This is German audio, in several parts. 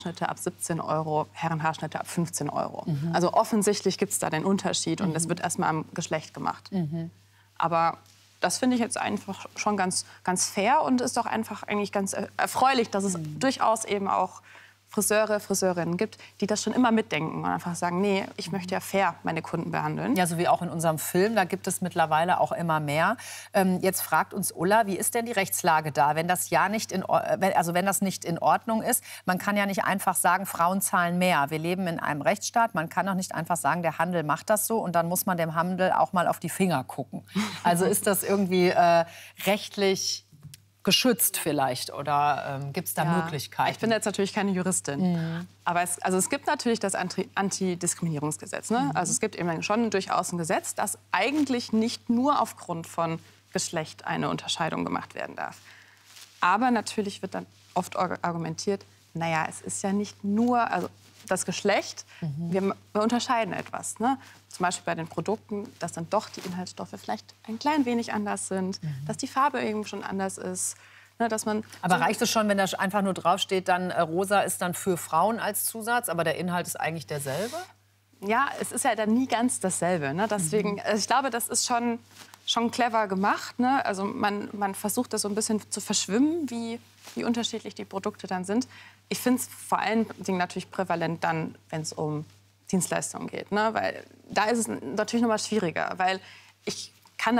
Schnitte ab 17 Euro, Herrenhaarschnitte ab 15 Euro. Also offensichtlich gibt es da den Unterschied und das wird erstmal am Geschlecht gemacht. Aber das finde ich jetzt einfach schon ganz fair und ist doch einfach eigentlich ganz erfreulich, dass es durchaus eben auch Friseurinnen gibt, die das schon immer mitdenken und einfach sagen, nee, ich möchte ja fair meine Kunden behandeln. Ja, so wie auch in unserem Film, da gibt es mittlerweile auch immer mehr. Jetzt fragt uns Ulla, wie ist denn die Rechtslage da, wenn das ja nicht wenn das nicht in Ordnung ist? Man kann ja nicht einfach sagen, Frauen zahlen mehr. Wir leben in einem Rechtsstaat, man kann doch nicht einfach sagen, der Handel macht das so und dann muss man dem Handel auch mal auf die Finger gucken. Also ist das irgendwie rechtlich geschützt vielleicht oder gibt es da Möglichkeiten? Ich bin jetzt natürlich keine Juristin, aber es gibt natürlich das Antidiskriminierungsgesetz. Ne? Also es gibt eben schon durchaus ein Gesetz, das eigentlich nicht nur aufgrund von Geschlecht eine Unterscheidung gemacht werden darf. Aber natürlich wird dann oft argumentiert, naja, es ist ja nicht nur das Geschlecht, wir unterscheiden etwas. Ne? Zum Beispiel bei den Produkten, dass dann doch die Inhaltsstoffe vielleicht ein klein wenig anders sind, dass die Farbe eben schon anders ist. Ne, dass man aber reicht es schon, wenn da einfach nur draufsteht, dann rosa ist dann für Frauen als Zusatz, aber der Inhalt ist eigentlich derselbe? Ja, es ist ja dann nie ganz dasselbe. Ne? Deswegen, ich glaube, das ist schon clever gemacht. Ne? Also man versucht das so ein bisschen zu verschwimmen, wie unterschiedlich die Produkte dann sind. Ich finde es vor allen Dingen natürlich prävalent dann, wenn es um Dienstleistungen geht. Ne? Weil da ist es natürlich noch mal schwieriger. Weil ich kann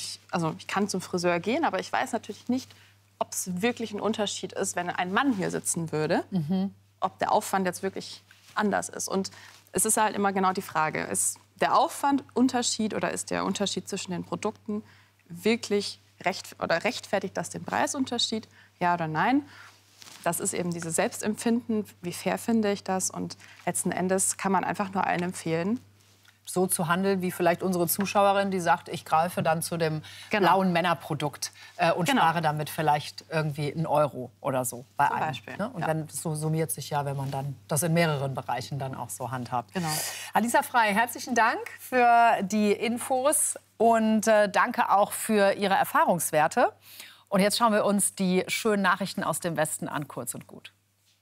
zum Friseur gehen, aber ich weiß natürlich nicht, ob es wirklich ein Unterschied ist, wenn ein Mann hier sitzen würde. Ob der Aufwand jetzt wirklich anders ist. Und es ist halt immer genau die Frage, ist der Aufwand Unterschied oder ist der Unterschied zwischen den Produkten wirklich rechtfertigt das den Preisunterschied? Ja oder nein? Das ist eben dieses Selbstempfinden, wie fair finde ich das? Und letzten Endes kann man einfach nur allen empfehlen, so zu handeln, wie vielleicht unsere Zuschauerin, die sagt, ich greife dann zu dem blauen Männerprodukt und spare damit vielleicht irgendwie einen Euro oder so bei einem. Beispiel. Ne? Und dann so summiert sich ja, wenn man dann das in mehreren Bereichen dann auch so handhabt. Genau. Alisa Frey, herzlichen Dank für die Infos und danke auch für Ihre Erfahrungswerte. Und jetzt schauen wir uns die schönen Nachrichten aus dem Westen an, kurz und gut.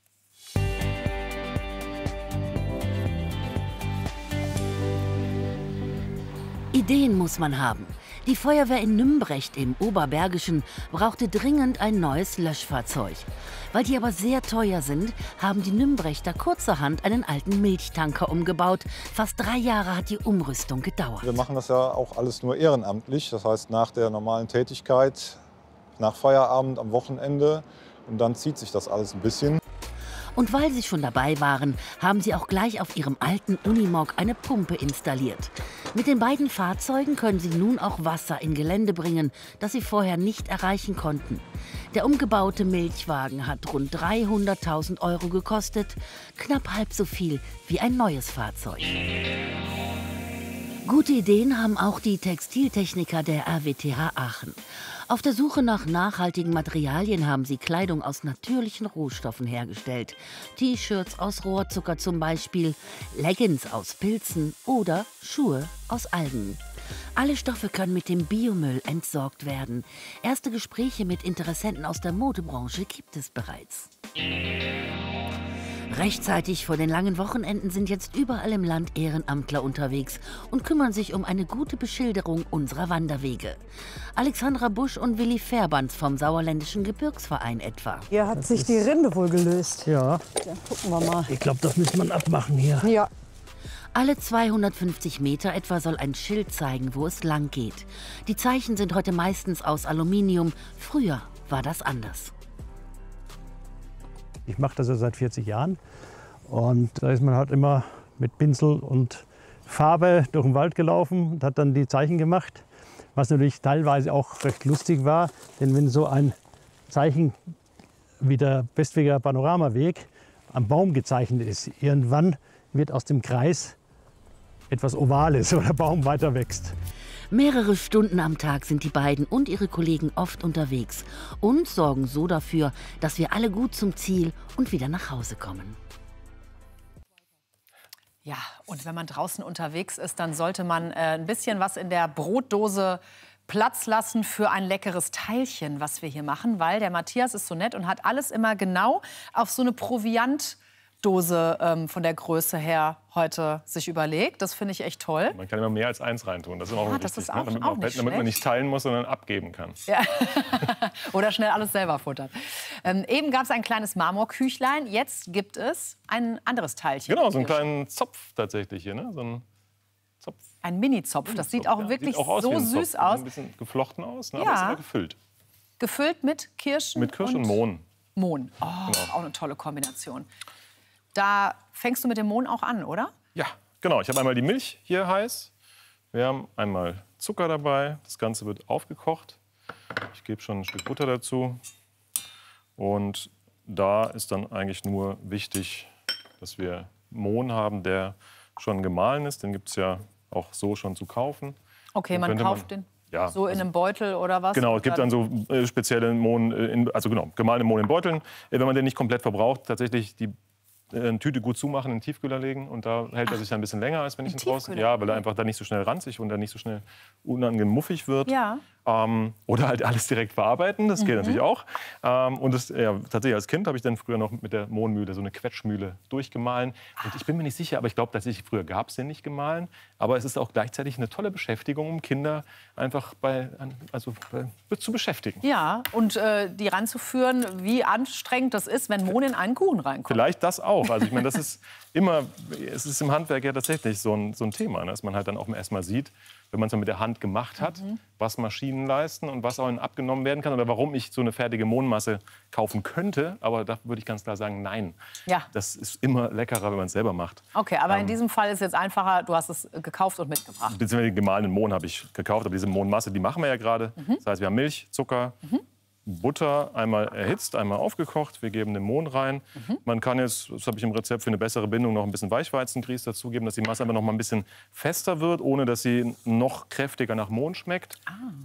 Ideen muss man haben. Die Feuerwehr in Nümbrecht im Oberbergischen brauchte dringend ein neues Löschfahrzeug. Weil die aber sehr teuer sind, haben die Nümbrechter kurzerhand einen alten Milchtanker umgebaut. Fast 3 Jahre hat die Umrüstung gedauert. Wir machen das ja auch alles nur ehrenamtlich. Das heißt, nach der normalen Tätigkeit, nach Feierabend, am Wochenende. Und dann zieht sich das alles ein bisschen. Und weil sie schon dabei waren, haben sie auch gleich auf ihrem alten Unimog eine Pumpe installiert. Mit den beiden Fahrzeugen können sie nun auch Wasser in Gelände bringen, das sie vorher nicht erreichen konnten. Der umgebaute Milchwagen hat rund 300.000 € gekostet, knapp halb so viel wie ein neues Fahrzeug. Gute Ideen haben auch die Textiltechniker der RWTH Aachen. Auf der Suche nach nachhaltigen Materialien haben sie Kleidung aus natürlichen Rohstoffen hergestellt. T-Shirts aus Rohrzucker zum Beispiel, Leggings aus Pilzen oder Schuhe aus Algen. Alle Stoffe können mit dem Biomüll entsorgt werden. Erste Gespräche mit Interessenten aus der Modebranche gibt es bereits. Rechtzeitig vor den langen Wochenenden sind jetzt überall im Land Ehrenamtler unterwegs und kümmern sich um eine gute Beschilderung unserer Wanderwege. Alexandra Busch und Willi Fährbands vom Sauerländischen Gebirgsverein etwa. Hier hat sich die Rinde wohl gelöst. Ja. Ja, gucken wir mal. Ich glaube, das muss man abmachen hier. Ja. Alle 250 Meter etwa soll ein Schild zeigen, wo es lang geht. Die Zeichen sind heute meistens aus Aluminium. Früher war das anders. Ich mache das ja seit 40 Jahren und da ist man halt immer mit Pinsel und Farbe durch den Wald gelaufen und hat dann die Zeichen gemacht, was natürlich teilweise auch recht lustig war, denn wenn so ein Zeichen wie der Bestweger Panoramaweg am Baum gezeichnet ist, irgendwann wird aus dem Kreis etwas Ovales, wo der Baum weiter wächst. Mehrere Stunden am Tag sind die beiden und ihre Kollegen oft unterwegs und sorgen so dafür, dass wir alle gut zum Ziel und wieder nach Hause kommen. Ja, und wenn man draußen unterwegs ist, dann sollte man ein bisschen was in der Brotdose Platz lassen für ein leckeres Teilchen, was wir hier machen, weil der Matthias ist so nett und hat alles immer genau auf so eine Dose von der Größe her heute sich überlegt. Das finde ich echt toll. Man kann immer mehr als eins reintun. Das ist auch das wichtig, ist auch, damit, auch nicht damit man nicht teilen muss, sondern abgeben kann. Ja. Oder schnell alles selber futtern. Eben gab es ein kleines Marmorküchlein. Jetzt gibt es ein anderes Teilchen. Genau, so einen kleinen Zopf tatsächlich hier. Ne? So ein Zopf. Ein Mini-Zopf. Das sieht auch wirklich sieht auch aus so wie ein süß Zopf. aus. Ein bisschen geflochten aus, ne? Ja. Aber ist aber gefüllt. Gefüllt mit Kirschen. Mit Kirsch und Mohn. Mohn. Oh, auch eine tolle Kombination. Da fängst du mit dem Mohn auch an, oder? Ja, genau. Ich habe einmal die Milch hier heiß. Wir haben einmal Zucker dabei. Das Ganze wird aufgekocht. Ich gebe schon ein Stück Butter dazu. Und da ist dann eigentlich nur wichtig, dass wir Mohn haben, der schon gemahlen ist. Den gibt es ja auch so schon zu kaufen. Okay, man kauft den ja, so in einem Beutel oder was? Genau, es gibt dann so spezielle Mohn, also genau, gemahlene Mohn in Beuteln. Wenn man den nicht komplett verbraucht, tatsächlich die Tüte gut zumachen, in den Tiefkühler legen. Und da hält er sich dann ein bisschen länger, als wenn ich ihn draußen... Ja, weil er einfach dann nicht so schnell ranzig und dann nicht so schnell unangenehm muffig wird. Ja. Oder halt alles direkt verarbeiten, das geht natürlich auch. Und das, ja, tatsächlich als Kind habe ich dann früher noch mit der Mohnmühle so eine Quetschmühle durchgemahlen. Und ich bin mir nicht sicher, aber ich glaube tatsächlich, früher gab es den nicht gemahlen. Aber es ist auch gleichzeitig eine tolle Beschäftigung, um Kinder einfach zu beschäftigen. Ja, und die ranzuführen, wie anstrengend das ist, wenn Mohn in einen Kuchen reinkommt. Vielleicht das auch. Also ich meine, das ist immer, es ist im Handwerk ja tatsächlich so ein Thema, ne? Dass man halt dann auch erstmal sieht, wenn man es mit der Hand gemacht hat, was Maschinen leisten und was auch abgenommen werden kann oder warum ich so eine fertige Mohnmasse kaufen könnte. Aber da würde ich ganz klar sagen, nein. Ja. Das ist immer leckerer, wenn man es selber macht. Okay, aber in diesem Fall ist es jetzt einfacher, du hast es gekauft und mitgebracht. Beziehungsweise den gemahlenen Mohn habe ich gekauft, aber diese Mohnmasse, die machen wir ja gerade. Das heißt, wir haben Milch, Zucker, Butter, einmal erhitzt, einmal aufgekocht. Wir geben den Mohn rein. Man kann jetzt, das habe ich im Rezept für eine bessere Bindung, noch ein bisschen Weichweizengrieß dazugeben, dass die Masse aber noch mal ein bisschen fester wird, ohne dass sie noch kräftiger nach Mohn schmeckt.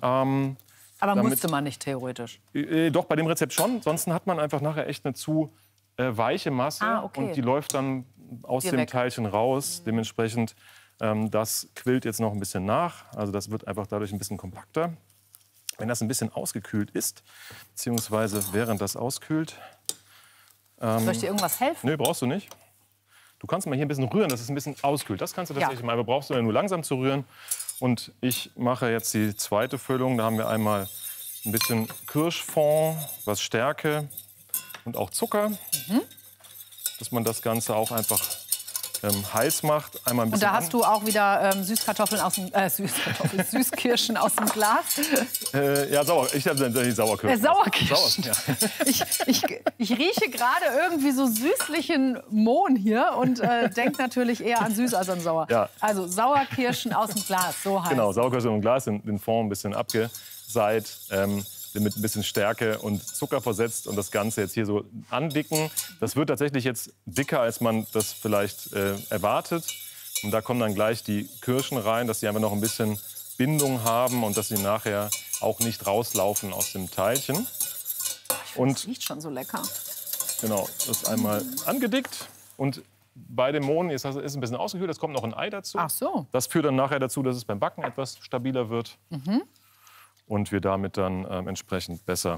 Aber musste man nicht theoretisch? Doch, bei dem Rezept schon. Sonst hat man einfach nachher echt eine zu weiche Masse. Okay. Und die läuft dann aus Hier dem weg. Teilchen raus. Dementsprechend, das quillt jetzt noch ein bisschen nach. Also das wird einfach dadurch ein bisschen kompakter. Wenn das ein bisschen ausgekühlt ist, beziehungsweise während das auskühlt... Soll ich dir irgendwas helfen? Nö, brauchst du nicht. Du kannst mal hier ein bisschen rühren, dass es ein bisschen auskühlt. Das kannst du tatsächlich mal, aber brauchst du ja nur langsam zu rühren. Und ich mache jetzt die zweite Füllung. Da haben wir einmal ein bisschen Kirschfond, was Stärke und auch Zucker. Dass man das Ganze auch einfach heiß macht. Einmal ein Und bisschen da hast du auch wieder Süßkartoffeln aus dem, Süßkirschen aus dem Glas. ja, ich habe die Sauerkirschen. Sauerkirschen. Ja. Ich rieche gerade irgendwie so süßlichen Mohn hier und denke natürlich eher an süß als an sauer. Ja. Also Sauerkirschen aus dem Glas, so heißt Genau, Sauerkirschen im Glas, den Fond ein bisschen abgeseit, mit ein bisschen Stärke und Zucker versetzt und das Ganze jetzt hier so andicken. Das wird tatsächlich jetzt dicker, als man das vielleicht erwartet. Und da kommen dann gleich die Kirschen rein, dass sie einfach noch ein bisschen Bindung haben und dass sie nachher auch nicht rauslaufen aus dem Teilchen. Das riecht schon so lecker. Genau, das einmal angedickt und bei dem Mohn ist ein bisschen ausgekühlt, es kommt noch ein Ei dazu. Ach so. Das führt dann nachher dazu, dass es beim Backen etwas stabiler wird. Und wir damit dann entsprechend besser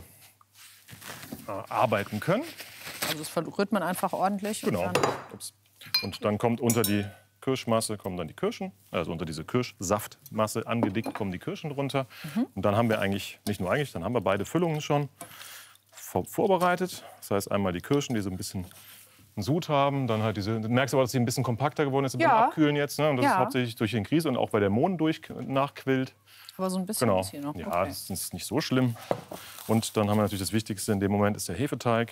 arbeiten können. Also das verrührt man einfach ordentlich. Genau. Und dann kommt unter die Kirschmasse kommen dann die Kirschen, also unter diese Kirschsaftmasse angedickt kommen die Kirschen drunter. Und dann haben wir dann haben wir beide Füllungen schon vorbereitet. Das heißt einmal die Kirschen, die so ein bisschen einen Sud haben, dann halt du merkst aber, dass sie ein bisschen kompakter geworden ist beim Abkühlen jetzt. Ne? Und das ist hauptsächlich durch den Grieß und auch weil der Mohn nachquillt. Aber so ein bisschen Genau. ist hier noch. Ja, Okay. das ist nicht so schlimm. Und dann haben wir natürlich das Wichtigste in dem Moment ist der Hefeteig.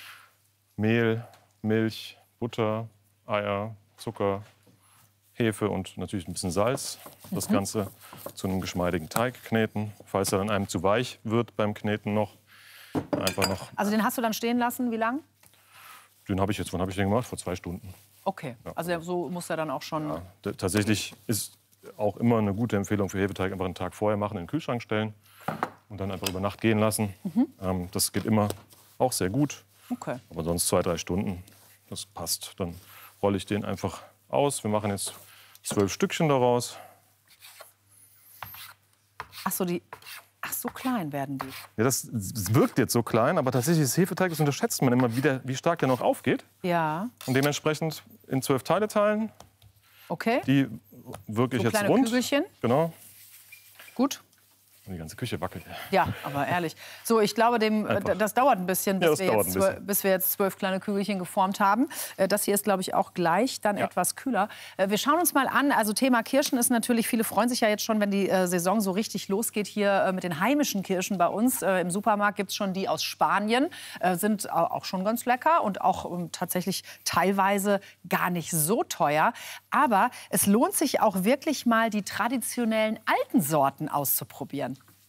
Mehl, Milch, Butter, Eier, Zucker, Hefe und natürlich ein bisschen Salz. Das Ganze zu einem geschmeidigen Teig kneten. Falls er dann einem zu weich wird beim Kneten noch, einfach noch. Also den hast du dann stehen lassen, wie lang? Wann habe ich den gemacht? Vor 2 Stunden. Okay, also so muss er dann auch schon... Ja, tatsächlich ist auch immer eine gute Empfehlung für Hefeteig einfach einen Tag vorher machen, in den Kühlschrank stellen und dann einfach über Nacht gehen lassen. Das geht immer auch sehr gut. Okay. Aber sonst 2, 3 Stunden, das passt. Dann rolle ich den einfach aus. Wir machen jetzt 12 Stückchen daraus. Ach so, so klein werden die. Ja, das wirkt jetzt so klein, aber tatsächlich ist Hefeteig, das unterschätzt man immer wieder, wie stark der noch aufgeht. Ja. Und dementsprechend in 12 Teile teilen. Okay. Die wirklich so jetzt kleine rund. Kügelchen. Genau. Gut. Und die ganze Küche wackelt. Ja, aber ehrlich. So, ich glaube, das dauert ein bisschen, bis, bis wir jetzt 12 kleine Kügelchen geformt haben. Das hier ist, glaube ich, auch gleich dann etwas kühler. Wir schauen uns mal an. Also Thema Kirschen ist natürlich, viele freuen sich ja jetzt schon, wenn die Saison so richtig losgeht hier mit den heimischen Kirschen bei uns. Im Supermarkt gibt es schon die aus Spanien. Sind auch schon ganz lecker und auch tatsächlich teilweise gar nicht so teuer. Aber es lohnt sich auch wirklich mal, die traditionellen alten Sorten auszuprobieren.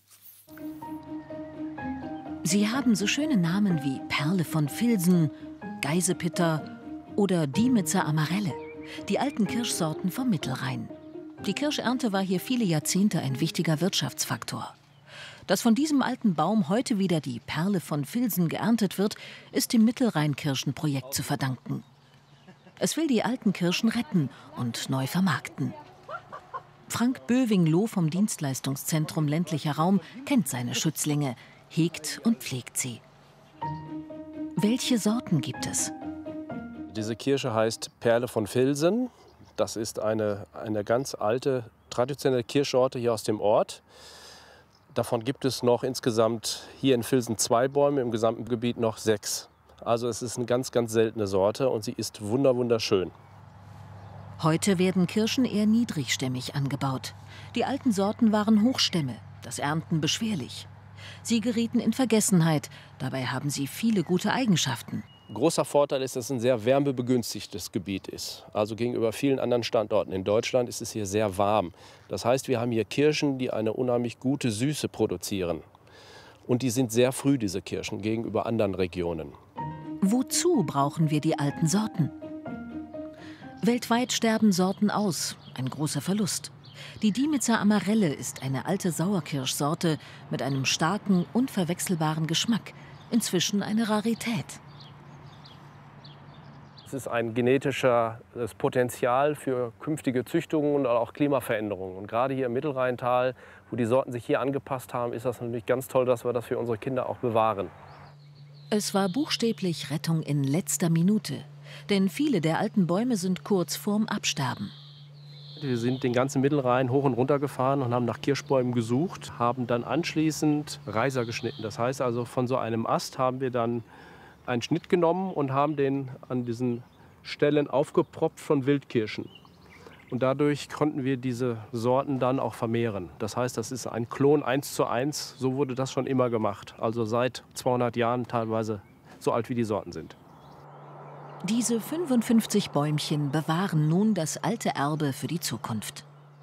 Sie haben so schöne Namen wie Perle von Vilsen, Geisepitter oder Diemitzer Amarelle, die alten Kirschsorten vom Mittelrhein. Die Kirschernte war hier viele Jahrzehnte ein wichtiger Wirtschaftsfaktor. Dass von diesem alten Baum heute wieder die Perle von Vilsen geerntet wird, ist dem Mittelrhein-Kirschenprojekt zu verdanken. Es will die alten Kirschen retten und neu vermarkten. Frank Böwing-Loh vom Dienstleistungszentrum ländlicher Raum kennt seine Schützlinge, hegt und pflegt sie. Welche Sorten gibt es? Diese Kirsche heißt Perle von Vilsen. Das ist eine ganz alte, traditionelle Kirschsorte hier aus dem Ort. Davon gibt es noch insgesamt hier in Vilsen 2 Bäume, im gesamten Gebiet noch 6. Also es ist eine ganz, ganz seltene Sorte und sie ist wunderschön. Heute werden Kirschen eher niedrigstämmig angebaut. Die alten Sorten waren Hochstämme, das Ernten beschwerlich. Sie gerieten in Vergessenheit, dabei haben sie viele gute Eigenschaften. Großer Vorteil ist, dass es ein sehr wärmebegünstigtes Gebiet ist. Also gegenüber vielen anderen Standorten in Deutschland ist es hier sehr warm. Das heißt, wir haben hier Kirschen, die eine unheimlich gute Süße produzieren. Und die sind sehr früh, diese Kirschen, gegenüber anderen Regionen. Wozu brauchen wir die alten Sorten? Weltweit sterben Sorten aus, ein großer Verlust. Die Diemitzer Amarelle ist eine alte Sauerkirschsorte mit einem starken, unverwechselbaren Geschmack. Inzwischen eine Rarität. Es ist ein genetisches Potenzial für künftige Züchtungen und auch Klimaveränderungen. Und gerade hier im Mittelrheintal, wo die Sorten sich hier angepasst haben, ist das natürlich ganz toll, dass wir das für unsere Kinder auch bewahren. Es war buchstäblich Rettung in letzter Minute. Denn viele der alten Bäume sind kurz vorm Absterben. Wir sind den ganzen Mittelrhein hoch und runter gefahren und haben nach Kirschbäumen gesucht, haben dann anschließend Reiser geschnitten. Das heißt also, von so einem Ast haben wir dann einen Schnitt genommen und haben den an diesen Stellen aufgepropft von Wildkirschen. Und dadurch konnten wir diese Sorten dann auch vermehren. Das heißt, das ist ein Klon 1:1. So wurde das schon immer gemacht. Also seit 200 Jahren teilweise so alt wie die Sorten sind. Diese 55 Bäumchen bewahren nun das alte Erbe für die Zukunft.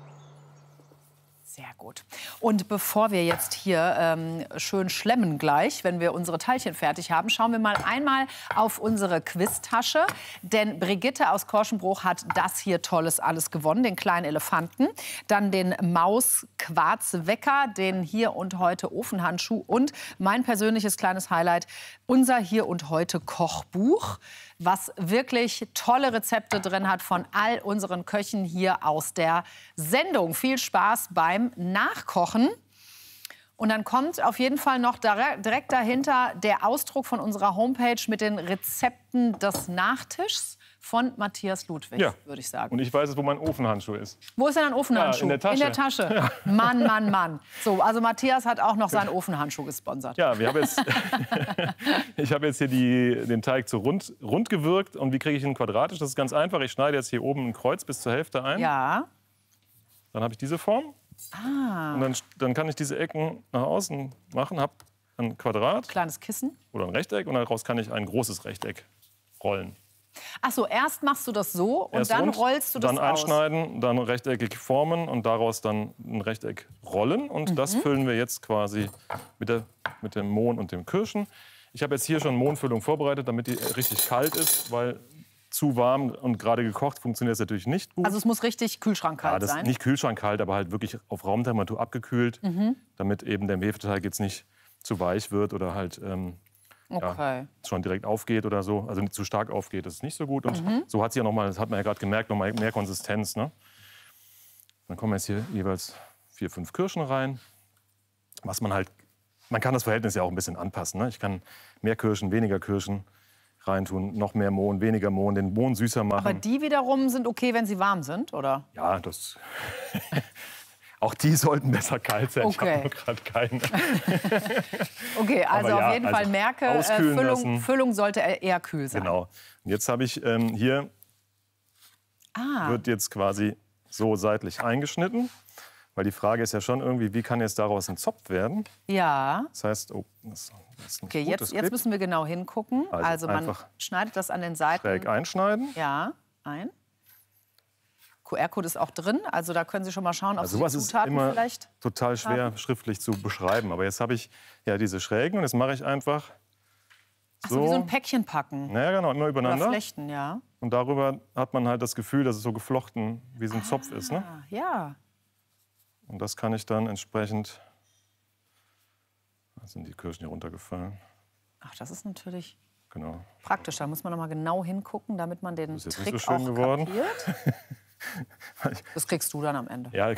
Sehr gut. Und bevor wir jetzt hier schön schlemmen gleich, wenn wir unsere Teilchen fertig haben, schauen wir mal einmal auf unsere Quiztasche. Denn Brigitte aus Korschenbruch hat das hier Tolles alles gewonnen, den kleinen Elefanten. Dann den Maus-Quarzwecker, den Hier und Heute Ofenhandschuh und mein persönliches kleines Highlight, unser Hier und Heute Kochbuch, was wirklich tolle Rezepte drin hat von all unseren Köchen hier aus der Sendung. Viel Spaß beim Nachkochen. Und dann kommt auf jeden Fall noch direkt dahinter der Ausdruck von unserer Homepage mit den Rezepten des Nachtischs von Matthias Ludwig, würde ich sagen. Und ich weiß jetzt, wo mein Ofenhandschuh ist. Wo ist denn ein Ofenhandschuh? Ja, in der Tasche. In der Tasche. Ja. Mann, Mann, Mann. So, also Matthias hat auch noch seinen Ofenhandschuh gesponsert. Ja, ich habe jetzt hier den Teig so rund gewirkt. Und wie kriege ich ihn quadratisch? Das ist ganz einfach. Ich schneide jetzt hier oben ein Kreuz bis zur Hälfte ein. Ja. Dann habe ich diese Form. Ah. Und dann kann ich diese Ecken nach außen machen. Habe ein Quadrat. Kleines Kissen. Oder ein Rechteck. Und daraus kann ich ein großes Rechteck rollen. Ach so, erst machst du das so und dann rollst du das aus. Dann einschneiden, dann rechteckig formen und daraus dann ein Rechteck rollen. Und das füllen wir jetzt quasi mit dem Mohn und dem Kirschen. Ich habe jetzt hier schon Mohnfüllung vorbereitet, damit die richtig kalt ist, weil zu warm und gerade gekocht funktioniert es natürlich nicht gut. Also es muss richtig kühlschrankkalt sein? Nicht kühlschrankkalt, aber halt wirklich auf Raumtemperatur abgekühlt, damit eben der Hefeteig jetzt nicht zu weich wird oder halt schon direkt aufgeht oder so. Also nicht zu stark aufgeht, das ist nicht so gut. Und so hat sie ja noch mal, das hat man ja gerade gemerkt, noch mal mehr Konsistenz. Ne? Dann kommen jetzt hier jeweils 4, 5 Kirschen rein. Was man halt man kann das Verhältnis ja auch ein bisschen anpassen. Ne? Ich kann mehr Kirschen, weniger Kirschen reintun, noch mehr Mohn, weniger Mohn, den Mohn süßer machen. Aber die wiederum sind okay, wenn sie warm sind, oder? Ja, das... Auch die sollten besser kalt sein. Okay. Ich habe nur gerade keinen. Okay, also Aber ja, auf jeden Fall also merke, auskühlen lassen. Füllung sollte eher kühl sein. Genau. Und jetzt habe ich hier, wird jetzt quasi so seitlich eingeschnitten. Weil die Frage ist ja schon irgendwie, wie kann jetzt daraus ein Zopf werden? Ja. Das heißt, oh, das ist nicht Okay, gut, jetzt müssen wir genau hingucken. Also man einfach schneidet das an den Seiten. schräg einschneiden. Ja, ein. QR-Code ist auch drin, also da können Sie schon mal schauen, ob Also Sie sowas die ist Zutaten immer vielleicht total schwer haben. schriftlich zu beschreiben. Aber jetzt habe ich ja diese Schrägen und jetzt mache ich einfach Ach so, wie so ein Päckchen packen. Naja, genau, immer Oder übereinander. flechten, ja. Und darüber hat man halt das Gefühl, dass es so geflochten wie so ein Zopf ist. Ne? Ja. Und das kann ich dann entsprechend... Da sind die Kirschen hier runtergefallen. Ach, das ist natürlich Genau. praktisch. Da muss man noch mal genau hingucken, damit man den Das ist jetzt Trick nicht so schön auch geworden. kapiert. Das kriegst du dann am Ende. Ja,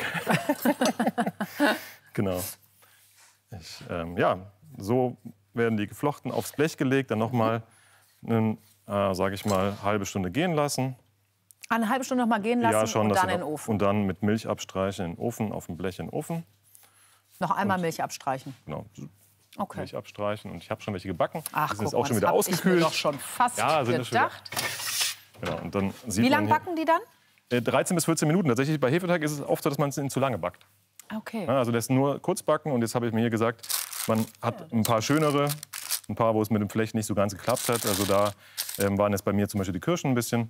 genau. Ja, so werden die geflochten, aufs Blech gelegt, dann noch mal sage ich mal, halbe Stunde gehen lassen. Eine halbe Stunde noch mal gehen lassen Ja, schon, und dass dann sie in den Ofen. Und dann mit Milch abstreichen in den Ofen, auf dem Blech in den Ofen. Noch einmal Milch abstreichen. Genau. Okay. Milch abstreichen. Und ich habe schon welche gebacken. Ach, die sind jetzt guck auch schon mal, wieder das hab ich mir ausgekühlt. doch schon fast Ja, sind das schon wieder- gedacht. Genau. Und dann sieht Wie man lange hier- backen die dann? 13 bis 14 Minuten. Tatsächlich bei Hefeteig ist es oft so, dass man es zu lange backt. Okay. Ja, also das nur kurz backen. Und jetzt habe ich mir hier gesagt, man hat ein paar schönere, ein paar, wo es mit dem Flechten nicht so ganz geklappt hat. Also da waren jetzt bei mir zum Beispiel die Kirschen ein bisschen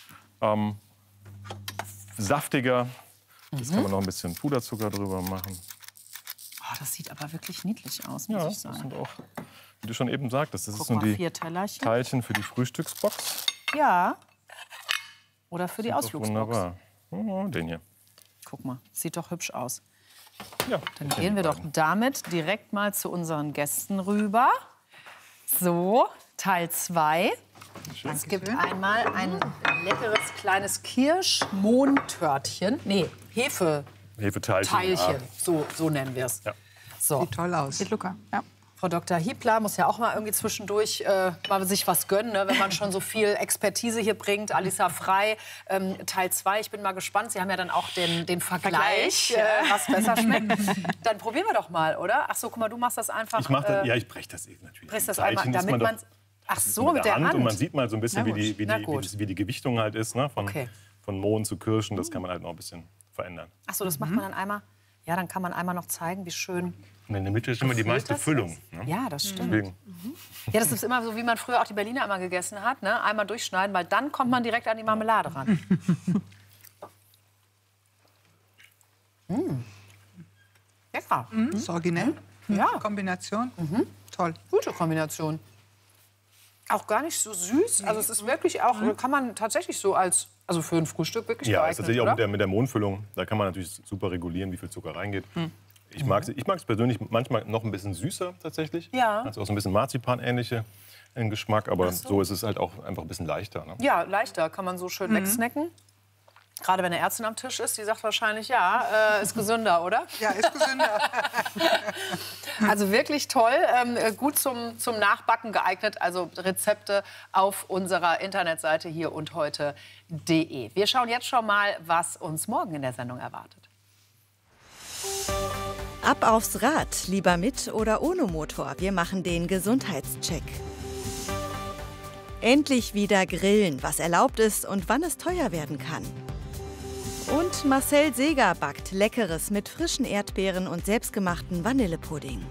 saftiger. Jetzt kann man noch ein bisschen Puderzucker drüber machen. Oh, das sieht aber wirklich niedlich aus, muss Ja, ich das sagen. sind auch, wie du schon eben sagtest, das Guck ist so mal, die 4 Tellerchen. Teilchen für die Frühstücksbox. Ja. Oder für die Doch Ausflugsbox. wunderbar. Oh, den hier. Guck mal, sieht doch hübsch aus. Ja, Dann gehen wir doch damit direkt mal zu unsren Gästen rüber. So, Teil 2. Es gibt einmal ein leckeres kleines Kirschmohntörtchen. Nee, Hefeteilchen. Hefeteilchen. So nennen wir es. Ja. So. Sieht toll aus. Sieht Luca. Ja. Frau Dr. Hiebler muss ja auch mal irgendwie zwischendurch mal sich was gönnen, ne? Wenn man schon so viel Expertise hier bringt. Alisa Frey, Teil 2. Ich bin mal gespannt. Sie haben ja dann auch den Vergleich, was besser schmeckt. Dann probieren wir doch mal, oder? Ach so, guck mal, du machst das einfach. Ich mache das, ja, ich breche das eben natürlich. Brechst das Teilchen einmal, ist damit man man. Ach so, mit der Hand. Und man sieht mal so ein bisschen, Na gut, na wie gut. die Gewichtung halt ist. Ne? Okay. Von Mohn zu Kirschen, das kann man halt noch ein bisschen verändern. Ach so, das macht man dann einmal. Ja, dann kann man einmal noch zeigen, wie schön. Und in der Mitte ist immer die meiste das Füllung. ist. Ne? Ja, das stimmt. Deswegen. Ja, das ist immer so, wie man früher auch die Berliner immer gegessen hat. Ne? Einmal durchschneiden, weil dann kommt man direkt an die Marmelade ran. Lecker. Das ist originell. Ja. Kombination. Toll. Gute Kombination. Auch gar nicht so süß. Also es ist wirklich auch, kann man tatsächlich so als, also für ein Frühstück wirklich Ja, geeignet, ist tatsächlich auch oder? mit der Mohnfüllung. Da kann man natürlich super regulieren, wie viel Zucker reingeht. Ich mag es persönlich manchmal noch ein bisschen süßer tatsächlich. Ja. Also auch so ein bisschen Marzipan-ähnliche Geschmack. Aber so ist es halt auch einfach ein bisschen leichter. Ne? Ja, leichter, kann man so schön wegsnacken. Gerade wenn eine Ärztin am Tisch ist, die sagt wahrscheinlich, ja, ist gesünder, oder? Ja, ist gesünder. Also wirklich toll, gut zum Nachbacken geeignet. Also Rezepte auf unserer Internetseite hier und heute.de. Wir schauen jetzt schon mal, was uns morgen in der Sendung erwartet. Ab aufs Rad, lieber mit oder ohne Motor. Wir machen den Gesundheitscheck. Endlich wieder grillen, was erlaubt ist und wann es teuer werden kann. Und Marcel Seeger backt Leckeres mit frischen Erdbeeren und selbstgemachten Vanillepudding.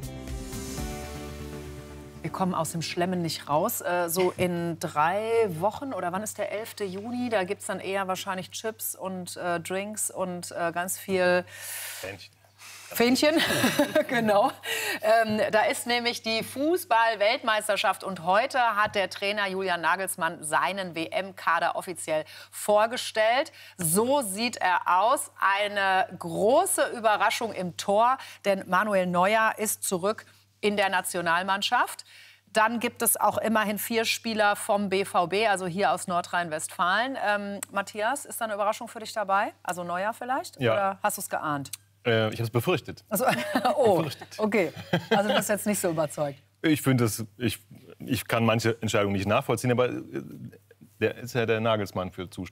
Wir kommen aus dem Schlemmen nicht raus. So in 3 Wochen oder wann ist der 11. Juni? Da gibt es dann eher wahrscheinlich Chips und Drinks und ganz viel Fähnchen. Genau. Da ist nämlich die Fußball-Weltmeisterschaft und heute hat der Trainer Julian Nagelsmann seinen WM-Kader offiziell vorgestellt. So sieht er aus. Eine große Überraschung im Tor, denn Manuel Neuer ist zurück in der Nationalmannschaft. Dann gibt es auch immerhin 4 Spieler vom BVB, also hier aus Nordrhein-Westfalen. Matthias, ist da eine Überraschung für dich dabei? Also Neuer vielleicht? Ja. Oder hast du es geahnt? Ich habe es befürchtet. Also, oh, okay. Also du bist jetzt nicht so überzeugt. Ich finde ich kann manche Entscheidungen nicht nachvollziehen, aber der ist ja der Nagelsmann für